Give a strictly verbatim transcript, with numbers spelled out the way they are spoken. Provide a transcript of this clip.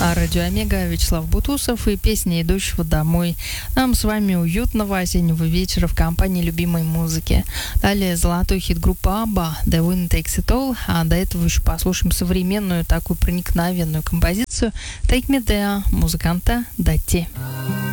Радио Омега, Вячеслав Бутусов и песня «Идущего домой». Нам с вами уютного осеннего вечера в компании любимой музыки. Далее золотой хит группы Абба «The Wind Takes It All», а до этого еще послушаем современную такую проникновенную композицию «Take Me There» музыканта Датти.